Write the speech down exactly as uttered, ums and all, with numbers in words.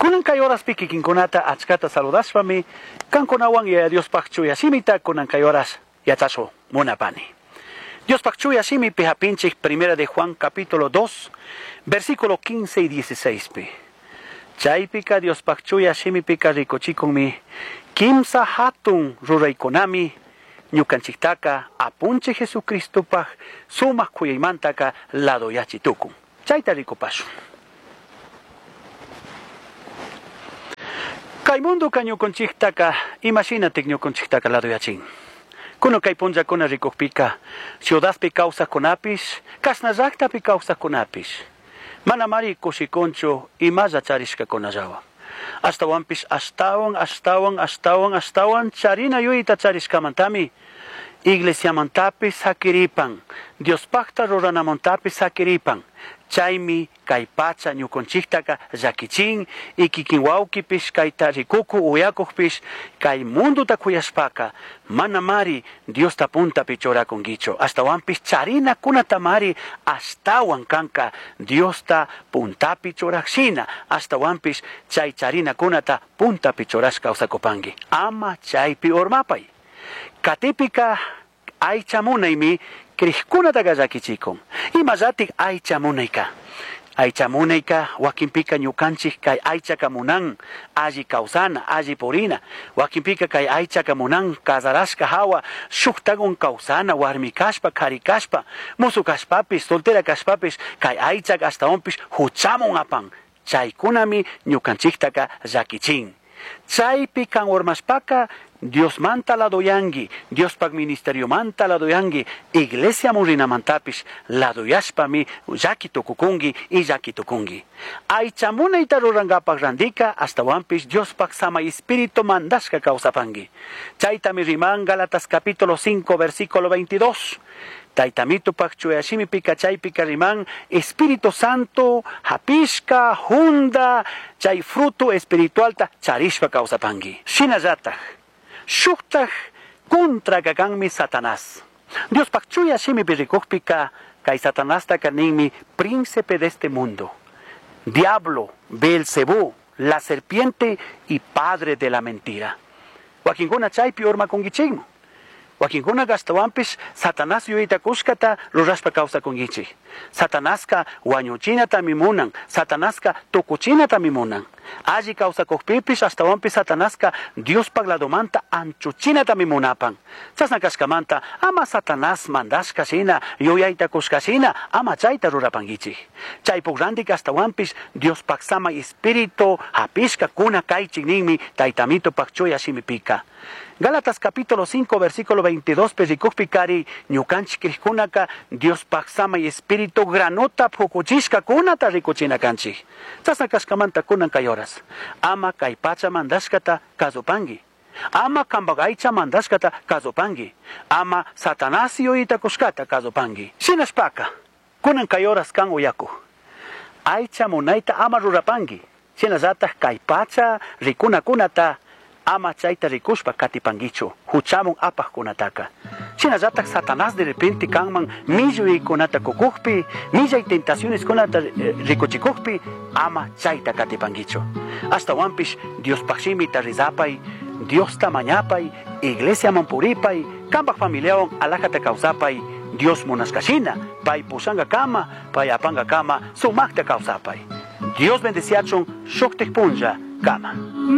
Kunan kay oras pi kikinkunata achkata saludashpami, kankunawan ya Dios pakchuya simita kunan kay oras yachaso munapani. Dios pakchuya simi pi hapinchik primera de Juan capítulo dos, versículo quince y dieciséis pi. Chaypika Dios pakchuya simi pika rikochikunmi, kimsa hatun ruraykunami, ñukanchiktaka apunche Jesucristo paj sumak kuyaymantaka lado yachitukun. Chayta rikupashun. Kay mundo ka ñukanchiktaka imagínate ñukanchiktaka lado yachin. Kuno kay punlakuna rikukpika ciudadpi kawsakunapis, kasnallaktapi kawsakunapis. Mana mari kushikunchu imalla charishkakunallawan. Ashtawanpis ashtawan, ashtawan, ashtawan, ashtawan charina yuyita charishkamantami iglesiamantapis hakiripan, Diospakta ruranamantapis hakiripan. Chaymi kay pacha ñukanchiktaka llakichin y kikinwawkipis kayta rikuku uyakukpis kay munduta kuyashpaka mana mari Diosta puntapi chorakunkichu. Ashtawanpis charina kunatamari ashtawan kanka Diosta puntapi chorakshina. Ashtawanpis chay charina kunata puntapi chorashka usakupanki. Ama chaypi ormapay. Katipika aychamunaymi krikkunataqa llakichikun. Imallatik aychamunayka. Aychamunayka wakinpika ñukanchik kay aychaka munan alli kawsana, alli purina. Wakinpika kay aychaka munan kasarashka hawa shuktagun kawsana, warmi kashpa, kari kashpa, musu kashpapis, soltera kashpapis, kay aychaka ashtawanpis huchamun apan. Chaykunami ñukanchiktaka llakichin. Chaypi kan urmashpaka Dios manta la doyangi, Dios pag ministerio manta la doyangi, iglesia murinamantapis la doyashpami yakitukukungi y yakitukungi. Aychamuna itarurangapak randika hasta wampis Dios pag sama espíritu mandashka kausapangi. Chaytami riman Galatas capítulo cinco versículo veintidós. Taitamito pakchuyashimi pika chay pika riman Espíritu Santo hapishka hunda chay fruto espiritual ta charishpa kausapangi. Shinazatah shuktaj contra kakanmi Satanás. Dios pakchuyashimi pirikukpika kay Satanás takanimi príncipe de este mundo. Diablo, Beelzebú, la serpiente y padre de la mentira. Wakinkuna chaypi orma kungichigmo. Wakinkuna gastawampis Satanás yuyita kuskata rurashpa kausa kungichi. Satanaska wañuchinata mimunan, Satanaska tukuchinata mimunan. Alli kausa kukpipis hasta wampis Satanaska Dios pagladomanta anchuchinata mimunapan. Chasnakashkamanta ama Satanás mandashka shina, yuyaita kuskashina, ama chayta rurapangichi. Chaypugrandik hasta wampis Dios pagsama espíritu hapishka kuna kaychikninmi taitamito pakchuya shimipika. Gálatas capítulo cinco versículo veintidós perikukpikari ñukanchik Dios pagsama y espíritu granota pukuchishka kunata rikuchinakanchik. Chasnakashkamanta kunan kayoras. Ama kay pacha mandashkata kazupangi. Ama kambagaycha mandashkata kazupangi. Ama Satanás yuyita kuskata kazupangi. Shinashpaka kunan kayoras kan uyaku. Aycha munaita ama rurapangi. Shinazata kay pacha rikuna kunata ama chayta rikushpa katipangichu, huchamun apaj kunataka. Shinallatak Satanás de repente kanman millo y kunata kukukpi, milla y tentaciones kunata rikuchikukpi, ama chayta katipangichu. Hasta wampish Dios pakshimita rizapay, Dios tamañapay, iglesia mampuripay, kambak familiawan alakata kausapay, Dios munaskashina, pay pusanga kama, pay apanga kama, sumakta kausapay. Dios bendeciachun shoktek punja kama.